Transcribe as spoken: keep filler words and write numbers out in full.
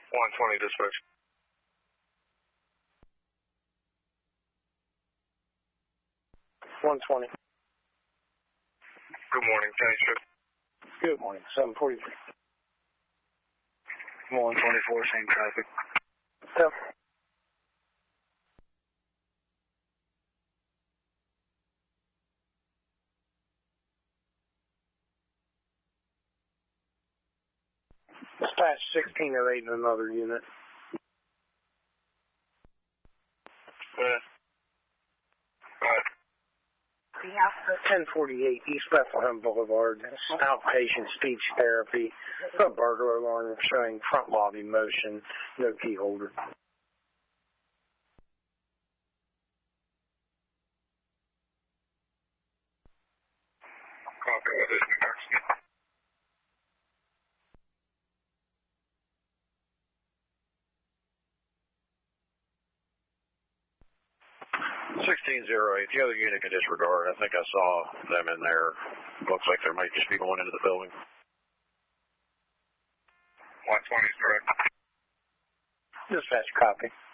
one twenty dispatch. one twenty. Good morning, County Sheriff. Good morning, seven forty-three. one twenty-four, same traffic. Yep. Dispatch sixteen oh eight in another unit. Uh, uh, ten forty-eight East Bethlehem Boulevard, outpatient speech therapy, a burglar alarm showing front lobby motion, no key holder. copy with this next. sixteen oh eight, the other unit can disregard. I think I saw them in there. Looks like they might just be going into the building. one twenty is correct. Dispatch copy.